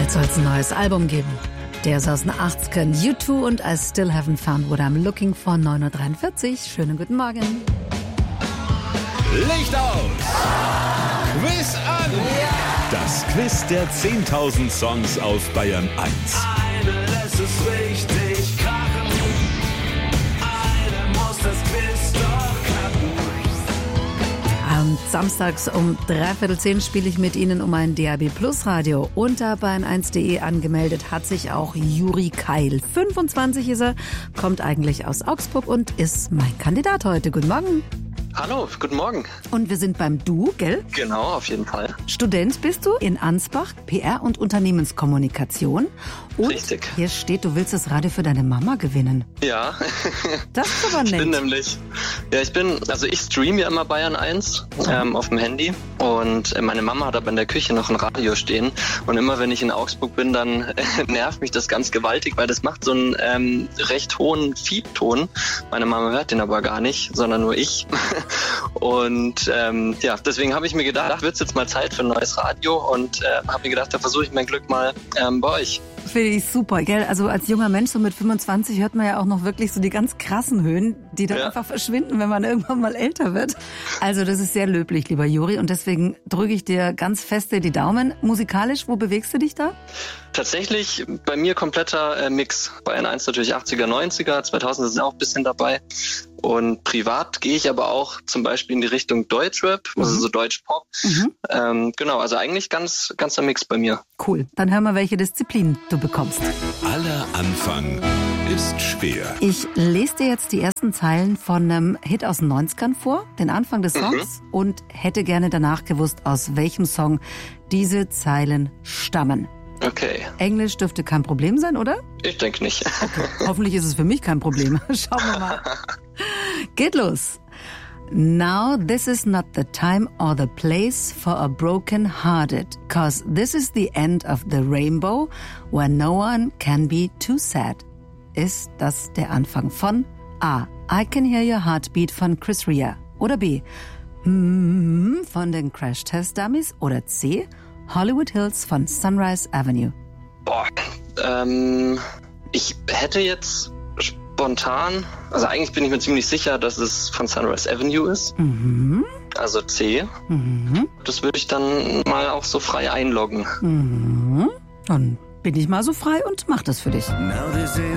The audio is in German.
Bald soll es ein neues Album geben. Der ist aus den 80ern. U2 und I Still Haven't Found What I'm Looking For, 9.43 Uhr. Schönen guten Morgen. Licht aus! Quiz an! Das Quiz der 10.000 Songs auf Bayern 1. Eine lässt es richtig krachen. Eine muss das Quiz doch kacken. Und samstags um 9:45 spiele ich mit Ihnen um ein DAB Plus Radio. Unter bayern1.de angemeldet hat sich auch Juri Keil. 25 ist er, kommt eigentlich aus Augsburg und ist mein Kandidat heute. Guten Morgen. Hallo, guten Morgen. Und wir sind beim Du, gell? Genau, auf jeden Fall. Student bist du in Ansbach, PR und Unternehmenskommunikation. Und Richtig. Hier steht, du willst das Radio für deine Mama gewinnen. Ja. Das ist aber nett. Ich streame ja immer Bayern 1 auf dem Handy und meine Mama hat aber in der Küche noch ein Radio stehen und immer wenn ich in Augsburg bin, dann nervt mich das ganz gewaltig, weil das macht so einen recht hohen Fiebton. Meine Mama hört den aber gar nicht, sondern nur ich. Und deswegen habe ich mir gedacht, wird es jetzt mal Zeit für ein neues Radio und habe mir gedacht, da versuche ich mein Glück mal bei euch. Finde ich super, gell? Also als junger Mensch, so mit 25, hört man ja auch noch wirklich so die ganz krassen Höhen, die dann einfach verschwinden, wenn man irgendwann mal älter wird. Also das ist sehr löblich, lieber Juri. Und deswegen drücke ich dir ganz feste die Daumen. Musikalisch, wo bewegst du dich da? Tatsächlich bei mir kompletter Mix. Bayern 1 natürlich 80er, 90er, 2000 sind auch ein bisschen dabei. Und privat gehe ich aber auch zum Beispiel in die Richtung Deutschrap, also so Deutschpop. Also eigentlich ganzer Mix bei mir. Cool, dann hören wir, welche Disziplin du bekommst. Aller Anfang ist schwer. Ich lese dir jetzt die ersten Zeilen von einem Hit aus den 90ern vor, den Anfang des Songs, und hätte gerne danach gewusst, aus welchem Song diese Zeilen stammen. Okay. Englisch dürfte kein Problem sein, oder? Ich denke nicht. Okay. Hoffentlich ist es für mich kein Problem. Schauen wir mal. Geht los. Now this is not the time or the place for a broken-hearted, 'cause this is the end of the rainbow where no one can be too sad. Ist das der Anfang von A. I Can Hear Your Heartbeat von Chris Rea oder B. Von den Crash Test Dummies oder C. Hollywood Hills von Sunrise Avenue? Ich hätte jetzt spontan, also eigentlich bin ich mir ziemlich sicher, dass es von Sunrise Avenue ist. Also C. Das würde ich dann mal auch so frei einloggen. Dann bin ich mal so frei und mach das für dich. Now this